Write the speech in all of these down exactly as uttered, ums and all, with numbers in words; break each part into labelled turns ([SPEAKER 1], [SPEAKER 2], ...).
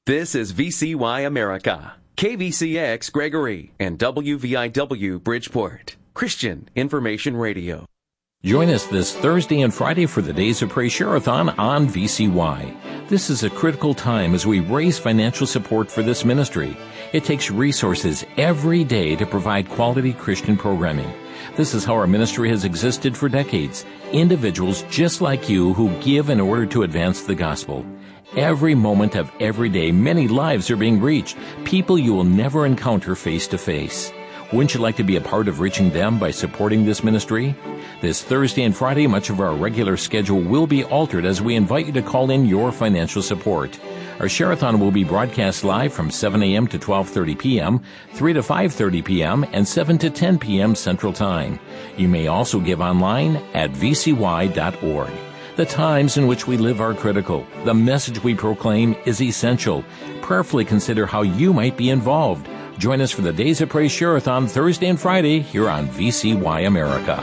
[SPEAKER 1] This is V C Y America, K V C X Gregory, and W V I W Bridgeport, Christian Information Radio.
[SPEAKER 2] Join us this Thursday and Friday for the Days of Praise Share-a-thon on V C Y. This is a critical time as we raise financial support for this ministry. It takes resources every day to provide quality Christian programming. This is how our ministry has existed for decades. Individuals just like you who give in order to advance the gospel. Every moment of every day, many lives are being reached, people you will never encounter face to face. Wouldn't you like to be a part of reaching them by supporting this ministry? This Thursday and Friday, much of our regular schedule will be altered as we invite you to call in your financial support. Our Share-a-thon will be broadcast live from seven a.m. to twelve thirty p.m., three to five thirty p.m., and seven to ten p.m. Central Time. You may also give online at v c y dot org. The times in which we live are critical. The message we proclaim is essential. Prayerfully consider how you might be involved. Join us for the Days of Praise Share-a-thon Thursday and Friday here on V C Y America.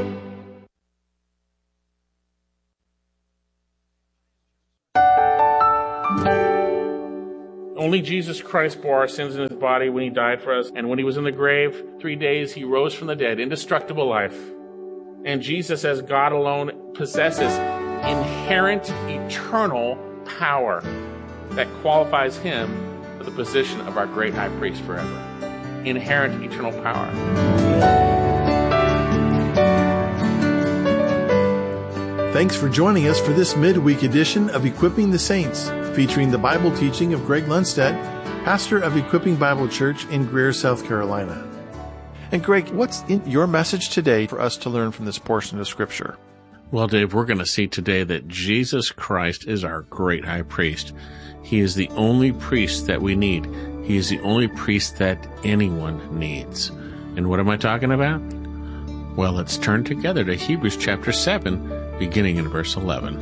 [SPEAKER 3] Only Jesus Christ bore our sins in his body when he died for us. And when he was in the grave, three days he rose from the dead, indestructible life. And Jesus, as God alone, possesses inherent eternal power that qualifies him for the position of our great high priest forever. Inherent eternal power.
[SPEAKER 4] Thanks for joining us for this midweek edition of Equipping the Saints, featuring the Bible teaching of Greg Lundstedt, pastor of Equipping Bible Church in Greer, South Carolina. And Greg, what's in your message today for us to learn from this portion of Scripture?
[SPEAKER 3] Well, Dave, we're going to see today that Jesus Christ is our great high priest. He is the only priest that we need. He is the only priest that anyone needs. And what am I talking about? Well, let's turn together to Hebrews chapter seven, beginning in verse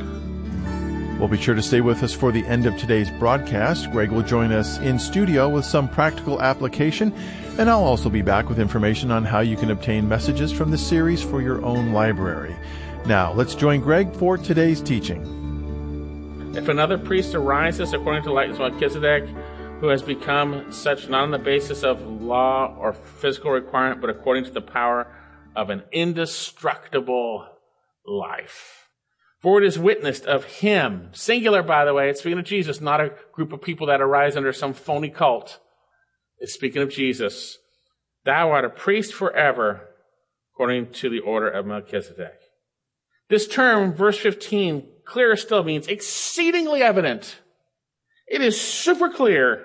[SPEAKER 3] eleven.
[SPEAKER 4] Well, be sure to stay with us for the end of today's broadcast. Greg will join us in studio with some practical application, and I'll also be back with information on how you can obtain messages from the series for your own library. Now, let's join Greg for today's teaching.
[SPEAKER 3] If another priest arises according to the likeness of Melchizedek, who has become such not on the basis of law or physical requirement, but according to the power of an indestructible life. For it is witnessed of him, singular by the way, it's speaking of Jesus, not a group of people that arise under some phony cult. It's speaking of Jesus. Thou art a priest forever, according to the order of Melchizedek. This term, verse fifteen, clearer still means exceedingly evident. It is super clear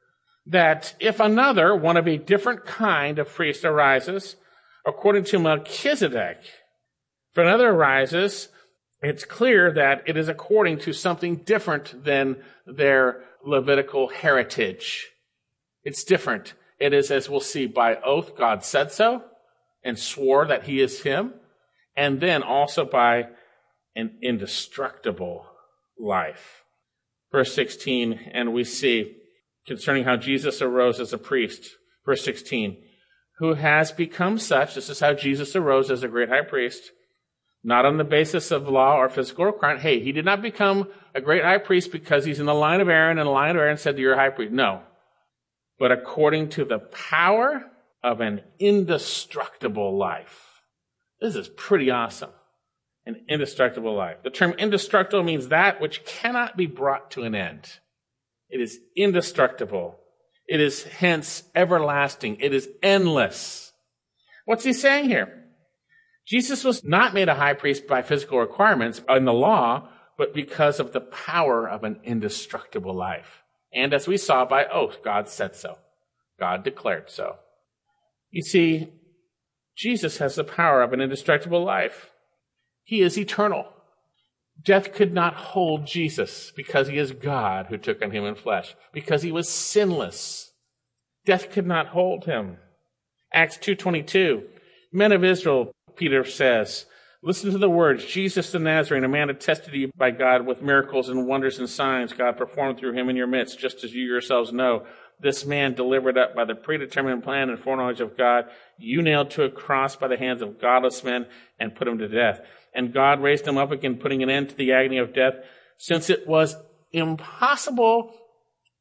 [SPEAKER 3] that if another, one of a different kind of priest arises, according to Melchizedek, if another arises, it's clear that it is according to something different than their Levitical heritage. It's different. It is, as we'll see, by oath, God said so and swore that he is him, and then also by an indestructible life. Verse sixteen, and we see concerning how Jesus arose as a priest. Verse sixteen, who has become such, this is how Jesus arose as a great high priest, not on the basis of law or physical requirement. Hey, he did not become a great high priest because he's in the line of Aaron, and the line of Aaron said, you're a high priest. No. But according to the power of an indestructible life. This is pretty awesome. An indestructible life. The term indestructible means that which cannot be brought to an end. It is indestructible. It is hence everlasting. It is endless. What's he saying here? Jesus was not made a high priest by physical requirements in the law, but because of the power of an indestructible life. And as we saw by oath, God said so. God declared so. You see, Jesus has the power of an indestructible life. He is eternal. Death could not hold Jesus because he is God who took on human flesh, because he was sinless. Death could not hold him. Acts two twenty-two, men of Israel, Peter says, listen to the words, Jesus the Nazarene, a man attested to you by God with miracles and wonders and signs God performed through him in your midst, just as you yourselves know. This man delivered up by the predetermined plan and foreknowledge of God, you nailed to a cross by the hands of godless men and put him to death. And God raised him up again, putting an end to the agony of death, since it was impossible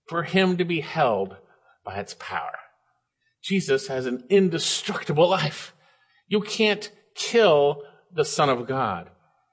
[SPEAKER 3] for him to be held by its power. Jesus has an indestructible life. You can't kill the Son of God.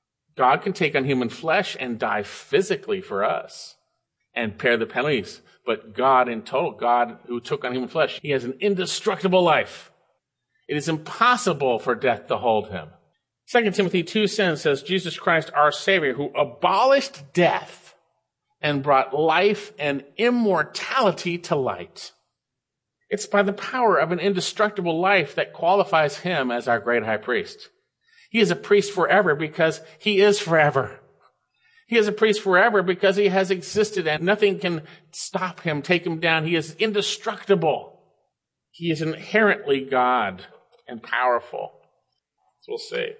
[SPEAKER 3] God can take on human flesh and die physically for us and bear the penalties. But God in total, God who took on human flesh, he has an indestructible life. It is impossible for death to hold him. Second Timothy two ten says, Jesus Christ, our Savior, who abolished death and brought life and immortality to light. It's by the power of an indestructible life that qualifies him as our great high priest. He is a priest forever because he is forever. He is a priest forever because he has existed and nothing can stop him, take him down. He is indestructible. He is inherently God and powerful. So we'll see.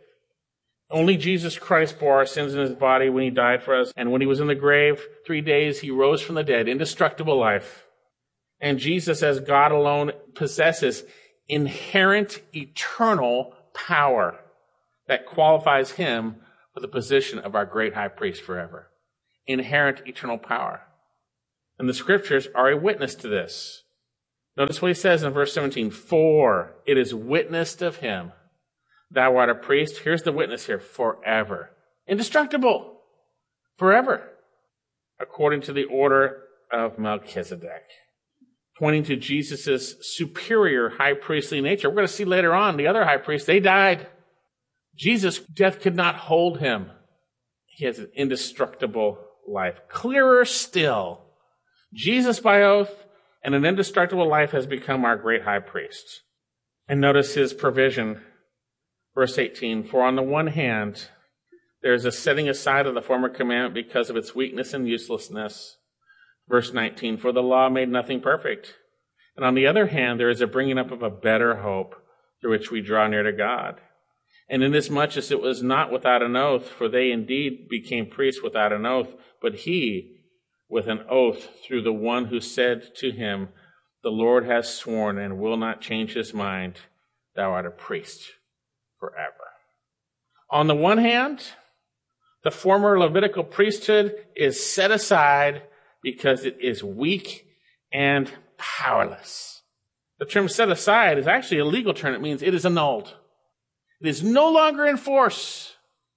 [SPEAKER 3] Only Jesus Christ bore our sins in his body when he died for us. And when he was in the grave, three days, he rose from the dead, indestructible life. And Jesus, as God alone, possesses inherent eternal power that qualifies him for the position of our great high priest forever. Inherent eternal power. And the scriptures are a witness to this. Notice what he says in verse seventeen. For it is witnessed of him, thou art a priest. Here's the witness here. Forever. Indestructible. Forever. According to the order of Melchizedek. Pointing to Jesus' superior high priestly nature. We're going to see later on the other high priests, they died. Jesus, death could not hold him. He has an indestructible life. Clearer still, Jesus by oath and an indestructible life has become our great high priest. And notice his provision. Verse eighteen, for on the one hand, there is a setting aside of the former commandment because of its weakness and uselessness. Verse nineteen, for the law made nothing perfect. And on the other hand, there is a bringing up of a better hope through which we draw near to God. And inasmuch as it was not without an oath, for they indeed became priests without an oath, but he with an oath through the one who said to him, the Lord has sworn and will not change his mind, thou art a priest forever. On the one hand, the former Levitical priesthood is set aside because it is weak and powerless. The term set aside is actually a legal term. It means it is annulled. It is no longer in force.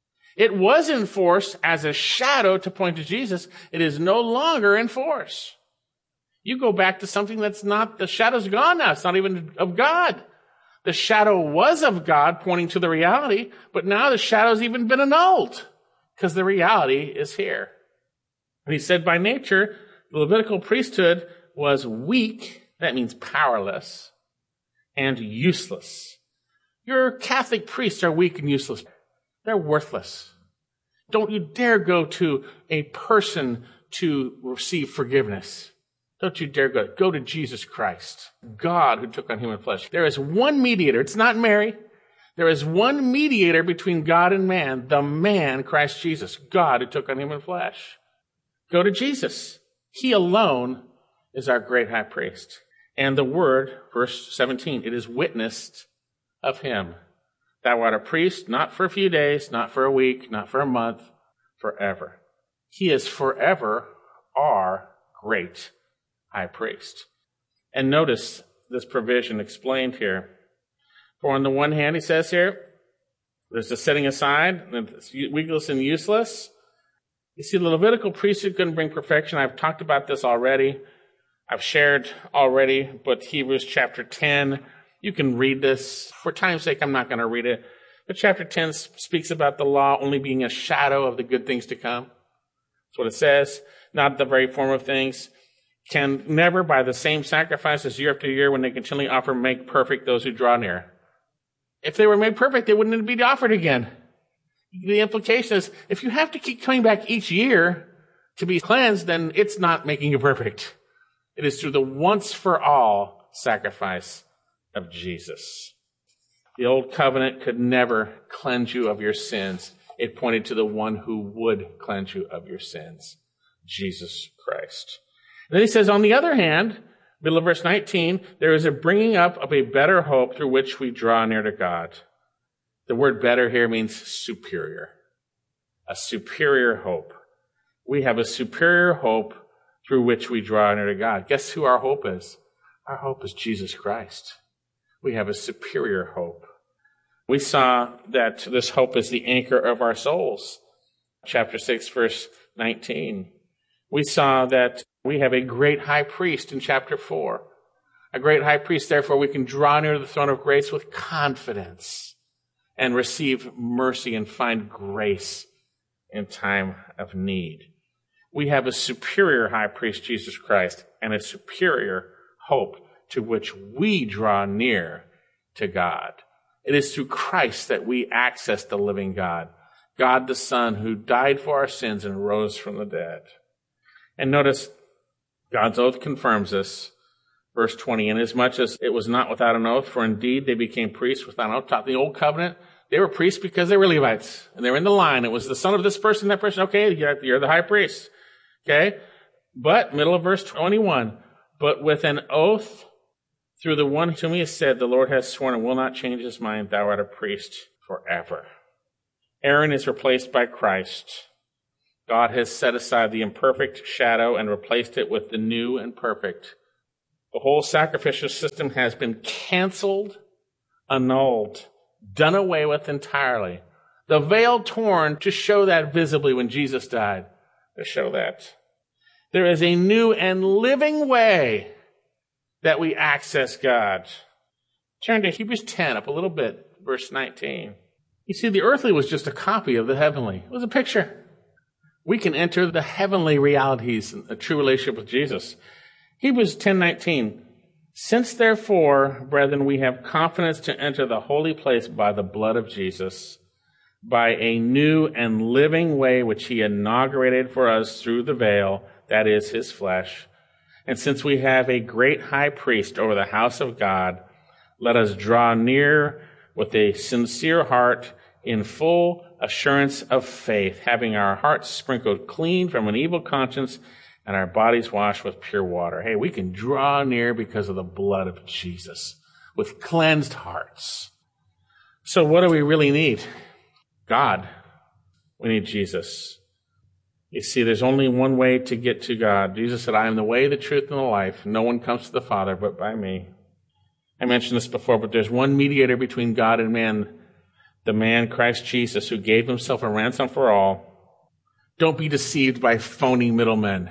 [SPEAKER 3] It was in force as a shadow to point to Jesus. It is no longer in force. You go back to something that's not, the shadow's gone now. It's not even of God. The shadow was of God pointing to the reality, but now the shadow's even been annulled because the reality is here. And he said by nature, the Levitical priesthood was weak, that means powerless, and useless. Your Catholic priests are weak and useless. They're worthless. Don't you dare go to a person to receive forgiveness. Don't you dare go. Go to Jesus Christ, God who took on human flesh. There is one mediator. It's not Mary. There is one mediator between God and man, the man, Christ Jesus, God who took on human flesh. Go to Jesus. He alone is our great high priest. And the word, verse seventeen, it is witnessed of him. Thou art a priest, not for a few days, not for a week, not for a month, forever. He is forever our great high priest. And notice this provision explained here. For on the one hand, he says here, there's a setting aside, it's weakless and useless. You see, the Levitical priesthood couldn't bring perfection. I've talked about this already. I've shared already, but Hebrews chapter ten, you can read this. For time's sake, I'm not going to read it. But chapter ten speaks about the law only being a shadow of the good things to come. That's what it says. Not the very form of things. Can never, by the same sacrifices year after year, when they continually offer, make perfect those who draw near. If they were made perfect, they wouldn't be offered again. The implication is, if you have to keep coming back each year to be cleansed, then it's not making you perfect. It is through the once-for-all sacrifice of Jesus. The old covenant could never cleanse you of your sins. It pointed to the one who would cleanse you of your sins, Jesus Christ. And then he says, on the other hand, middle of verse nineteen, there is a bringing up of a better hope through which we draw near to God. The word better here means superior. A superior hope. We have a superior hope through which we draw near to God. Guess who our hope is? Our hope is Jesus Christ. We have a superior hope. We saw that this hope is the anchor of our souls. Chapter six, verse nineteen. We saw that we have a great high priest in chapter four. A great high priest, therefore, we can draw near to the throne of grace with confidence and receive mercy and find grace in time of need. We have a superior high priest, Jesus Christ, and a superior hope to which we draw near to God. It is through Christ that we access the living God, God the Son, who died for our sins and rose from the dead. And notice, God's oath confirms this. Verse twenty, inasmuch as it was not without an oath, for indeed they became priests without an oath. Taught the old covenant, they were priests because they were Levites, and they were in the line. It was the son of this person, that person. Okay, you're the high priest. Okay? But, middle of verse twenty-one, but with an oath through the one to whom he has said, the Lord has sworn and will not change his mind, thou art a priest forever. Aaron is replaced by Christ. God has set aside the imperfect shadow and replaced it with the new and perfect. The whole sacrificial system has been canceled, annulled, done away with entirely. The veil torn to show that visibly when Jesus died, to show that. There is a new and living way that we access God. Turn to Hebrews ten up a little bit, verse nineteen. You see, the earthly was just a copy of the heavenly. It was a picture. We can enter the heavenly realities in a true relationship with Jesus. Hebrews ten nineteen. Since therefore, brethren, we have confidence to enter the holy place by the blood of Jesus, by a new and living way which he inaugurated for us through the veil, that is his flesh. And since we have a great high priest over the house of God, let us draw near with a sincere heart in full assurance of faith, having our hearts sprinkled clean from an evil conscience and our bodies washed with pure water. Hey, we can draw near because of the blood of Jesus with cleansed hearts. So what do we really need? God. We need Jesus. You see, there's only one way to get to God. Jesus said, I am the way, the truth, and the life. No one comes to the Father but by me. I mentioned this before, but there's one mediator between God and man, the man Christ Jesus, who gave himself a ransom for all. Don't be deceived by phony middlemen,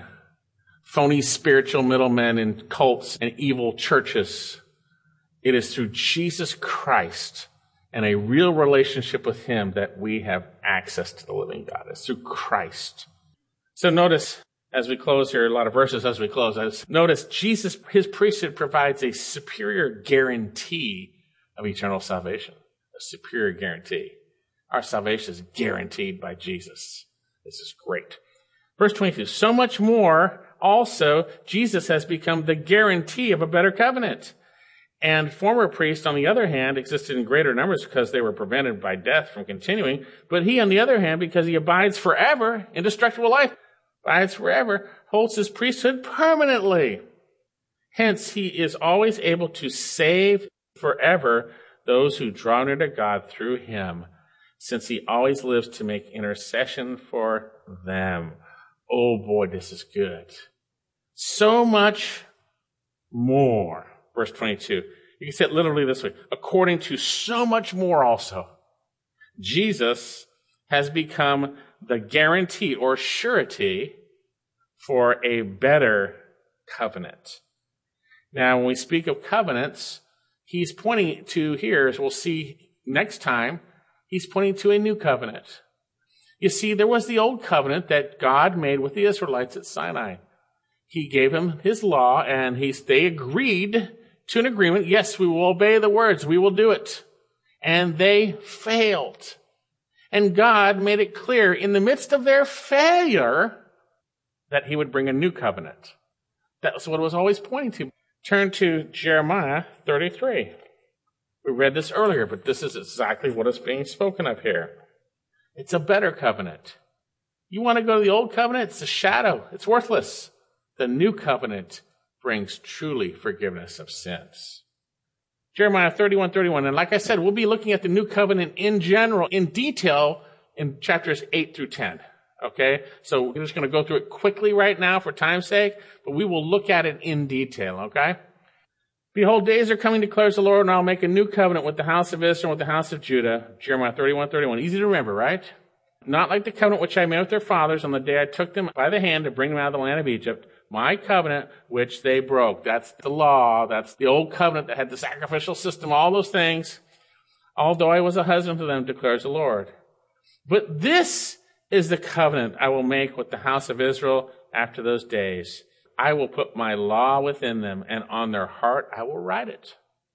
[SPEAKER 3] phony spiritual middlemen in cults and evil churches. It is through Jesus Christ and a real relationship with him that we have access to the living God. It's through Christ. So notice, as we close here, a lot of verses as we close, as notice Jesus, his priesthood provides a superior guarantee of eternal salvation. A superior guarantee. Our salvation is guaranteed by Jesus. This is great. Verse twenty-two, so much more also Jesus has become the guarantee of a better covenant. And former priests, on the other hand, existed in greater numbers because they were prevented by death from continuing. But he, on the other hand, because he abides forever, indestructible life, abides forever, holds his priesthood permanently. Hence, he is always able to save forever those who draw near to God through him, since he always lives to make intercession for them. Oh boy, this is good. So much more. Verse twenty-two. You can say it literally this way. According to so much more also, Jesus has become the guarantee or surety for a better covenant. Now, when we speak of covenants, he's pointing to here, as we'll see next time, he's pointing to a new covenant. You see, there was the old covenant that God made with the Israelites at Sinai. He gave them his law, and he, they agreed to an agreement. Yes, we will obey the words. We will do it. And they failed. And God made it clear in the midst of their failure that he would bring a new covenant. That's what it was always pointing to. Turn to Jeremiah thirty-three. We read this earlier, but this is exactly what is being spoken of here. It's a better covenant. You want to go to the old covenant? It's a shadow. It's worthless. The new covenant brings truly forgiveness of sins. Jeremiah thirty-one thirty-one. And like I said, we'll be looking at the new covenant in general, in detail, in chapters eight through ten Okay? So we're just going to go through it quickly right now for time's sake, but we will look at it in detail, okay? Behold, days are coming, declares the Lord, and I'll make a new covenant with the house of Israel and with the house of Judah. Jeremiah thirty-one thirty-one. Easy to remember, right? Not like the covenant which I made with their fathers on the day I took them by the hand to bring them out of the land of Egypt. My covenant which they broke. That's the law. That's the old covenant that had the sacrificial system, all those things. Although I was a husband to them, declares the Lord. But this is the covenant I will make with the house of Israel after those days. I will put my law within them, and on their heart I will write it.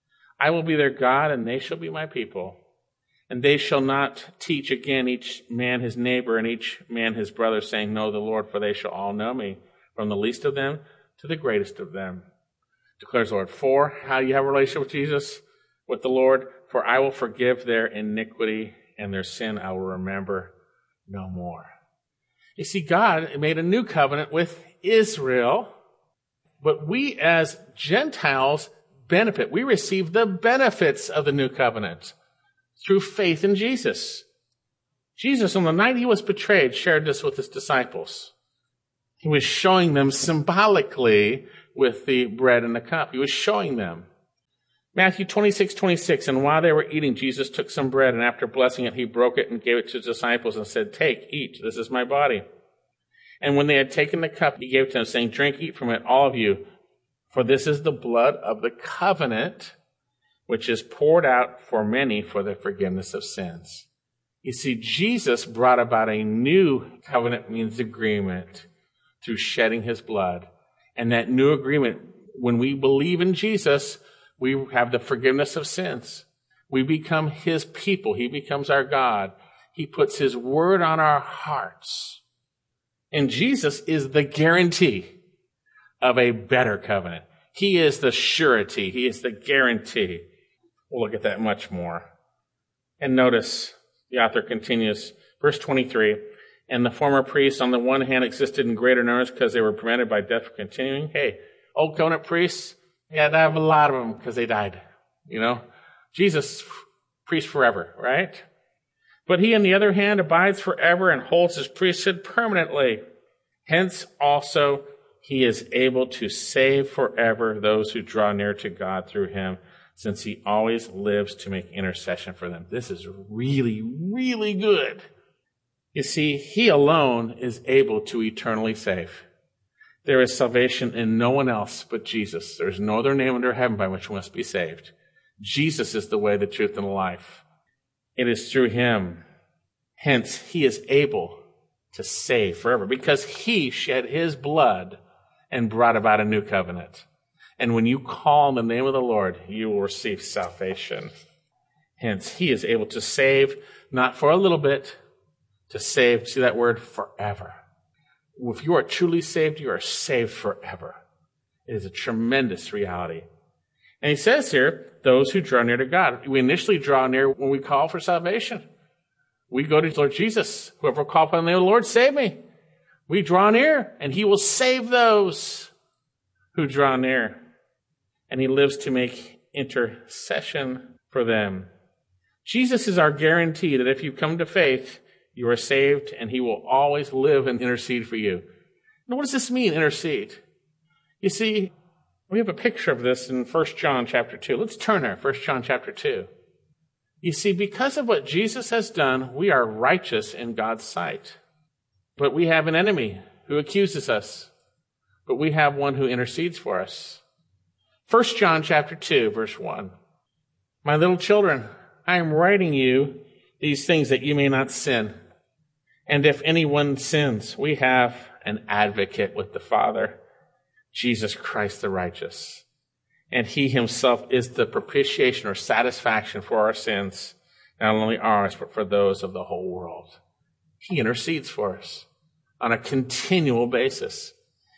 [SPEAKER 3] I will be their God, and they shall be my people. And they shall not teach again each man his neighbor and each man his brother, saying, Know the Lord, for they shall all know me, from the least of them to the greatest of them. Declares the Lord. For how you have a relationship with Jesus, with the Lord, for I will forgive their iniquity, and their sin I will remember no more. You see, God made a new covenant with Israel, but we as Gentiles benefit. We receive the benefits of the new covenant through faith in Jesus. Jesus, on the night he was betrayed, shared this with his disciples. He was showing them symbolically with the bread and the cup. He was showing them. Matthew twenty-six twenty-six, and while they were eating, Jesus took some bread, and after blessing it, he broke it and gave it to his disciples and said, Take, eat, this is my body. And when they had taken the cup, he gave it to them, saying, Drink, eat from it, all of you, for this is the blood of the covenant, which is poured out for many for the forgiveness of sins. You see, Jesus brought about a new covenant, means agreement, through shedding his blood. And that new agreement, when we believe in Jesus, we have the forgiveness of sins. We become his people. He becomes our God. He puts his word on our hearts. And Jesus is the guarantee of a better covenant. He is the surety. He is the guarantee. We'll look at that much more. And notice, the author continues, verse twenty-three, and the former priests on the one hand existed in greater numbers because they were prevented by death from continuing. Hey, old covenant priests, you had to have a lot of them because they died. You know, Jesus, priest forever, right? But he, on the other hand, abides forever and holds his priesthood permanently. Hence, also, he is able to save forever those who draw near to God through him, since he always lives to make intercession for them. This is really, really good. You see, he alone is able to eternally save. There is salvation in no one else but Jesus. There is no other name under heaven by which we must be saved. Jesus is the way, the truth, and the life. It is through him. Hence, he is able to save forever because he shed his blood and brought about a new covenant. And when you call on the name of the Lord, you will receive salvation. Hence, he is able to save, not for a little bit, to save, see that word, forever. If you are truly saved, you are saved forever. It is a tremendous reality. And he says here, those who draw near to God. We initially draw near when we call for salvation. We go to Lord Jesus. Whoever will call upon the name of the Lord, save me. We draw near, and he will save those who draw near. And he lives to make intercession for them. Jesus is our guarantee that if you come to faith, you are saved, and he will always live and intercede for you. Now, what does this mean, intercede? You see, we have a picture of this in First John chapter two. Let's turn there, First John chapter two. You see, because of what Jesus has done, we are righteous in God's sight. But we have an enemy who accuses us. But we have one who intercedes for us. First John chapter two, verse one. My little children, I am writing you these things that you may not sin. And if anyone sins, we have an advocate with the Father, Jesus Christ the righteous. And he himself is the propitiation or satisfaction for our sins, not only ours, but for those of the whole world. He intercedes for us on a continual basis.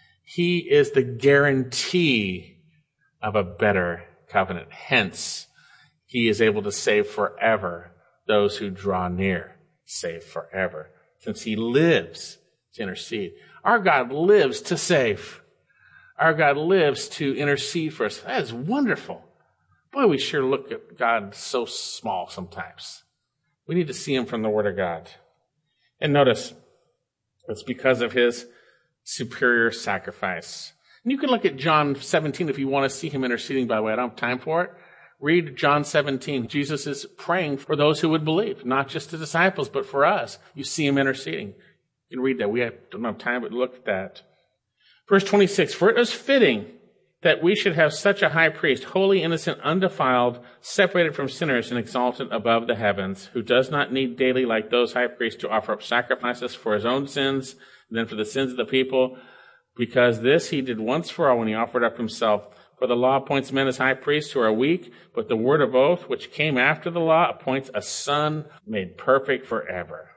[SPEAKER 3] He is the guarantee of a better covenant. Hence, he is able to save forever those who draw near, save forever, since he lives to intercede. Our God lives to save. Our God lives to intercede for us. That is wonderful. Boy, we sure look at God so small sometimes. We need to see him from the Word of God. And notice, It's because of his superior sacrifice. And you can look at John seventeen if you want to see him interceding, by the way. I don't have time for it. Read John seventeen. Jesus is praying for those who would believe, not just the disciples, but for us. You see him interceding. You can read that. We have, don't have time, but look at that. Verse twenty-six, for it is fitting that we should have such a high priest, holy, innocent, undefiled, separated from sinners and exalted above the heavens, who does not need daily, like those high priests, to offer up sacrifices for his own sins, and then for the sins of the people, because this he did once for all when he offered up himself. For the law appoints men as high priests who are weak, but the word of oath, which came after the law, appoints a son made perfect forever.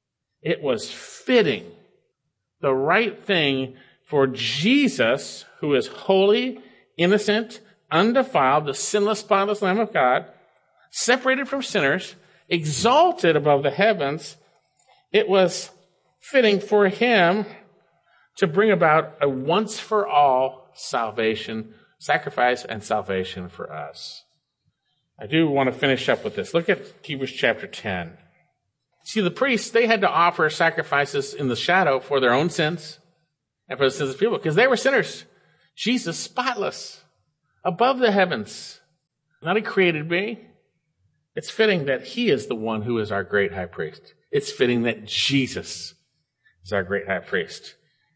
[SPEAKER 3] It was fitting, the right thing for Jesus, who is holy, innocent, undefiled, the sinless, spotless Lamb of God, separated from sinners, exalted above the heavens. It was fitting for him to bring about a once-for-all salvation, sacrifice and salvation for us. I do want to finish up with this. Look at Hebrews chapter ten. See, the priests, they had to offer sacrifices in the shadow for their own sins and for the sins of people, because they were sinners. Jesus, spotless, above the heavens, not a created being. It's fitting that he is the one who is our great high priest. It's fitting that Jesus is our great high priest.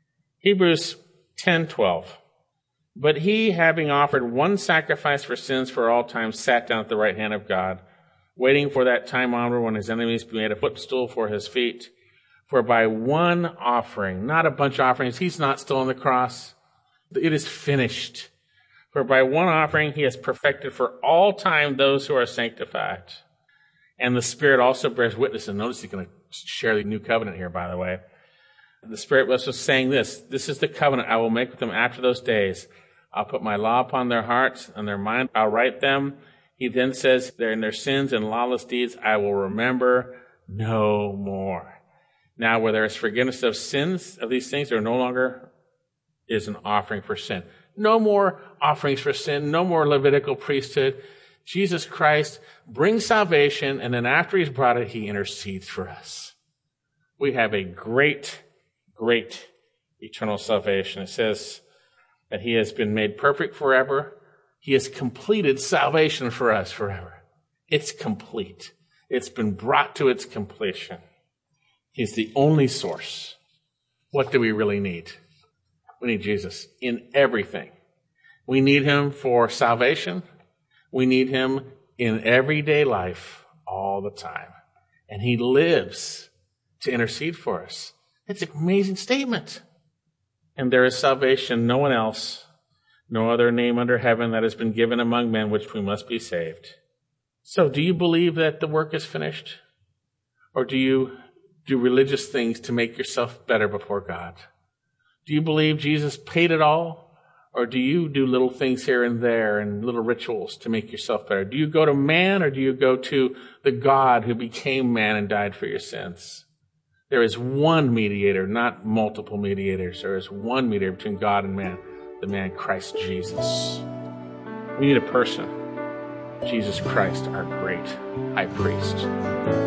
[SPEAKER 3] Hebrews ten twelve. But he, having offered one sacrifice for sins for all time, sat down at the right hand of God, waiting for that time onward when his enemies be made a footstool for his feet. For by one offering, not a bunch of offerings, he's not still on the cross. It is finished. For by one offering he has perfected for all time those who are sanctified. And the Spirit also bears witness. And notice he's going to share the new covenant here, by the way. The Spirit was just saying this. This is the covenant I will make with them after those days. I'll put my law upon their hearts and their mind. I'll write them. He then says, they're in their sins and lawless deeds I will remember no more. Now, where there is forgiveness of sins of these things, there no longer is an offering for sin. No more offerings for sin. No more Levitical priesthood. Jesus Christ brings salvation, and then after he's brought it, he intercedes for us. We have a great, great eternal salvation. It says that he has been made perfect forever. He has completed salvation for us forever. It's complete. It's been brought to its completion. He's the only source. What do we really need? We need Jesus in everything. We need him for salvation. We need him in everyday life all the time. And he lives to intercede for us. It's an amazing statement. And there is salvation, no one else, no other name under heaven that has been given among men which we must be saved. So do you believe that the work is finished? Or do you do religious things to make yourself better before God? Do you believe Jesus paid it all? Or do you do little things here and there and little rituals to make yourself better? Do you go to man, or do you go to the God who became man and died for your sins? There is one mediator, not multiple mediators. There is one mediator between God and man, the man Christ Jesus. We need a person, Jesus Christ, our great high priest.